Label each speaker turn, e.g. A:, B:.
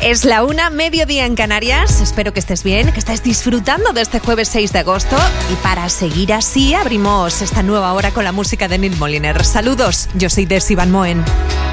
A: Es la 1, mediodía en Canarias. Espero que estés bien, que estés disfrutando de este jueves 6 de agosto. Y para seguir así, abrimos esta nueva hora con la música de Neil Moliner. Saludos, yo soy Desi Van Moen.